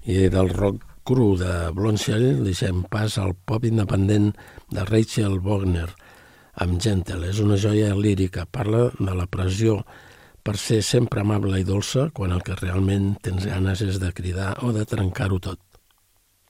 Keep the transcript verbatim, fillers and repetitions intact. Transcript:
I del rock cru de Blondshell deixem pas al pop independent de Rachel Wagner amb Gentle. És una joia lírica, parla de la pressió per ser sempre amable i dolça quan el que realment tens ganes és de cridar o de trencar-ho tot.